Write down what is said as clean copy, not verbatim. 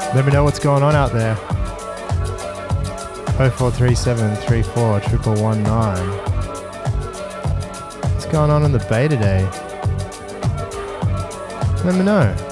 Let me know what's going on out there. 0437 34 119. What's going on in the bay today? Let me know.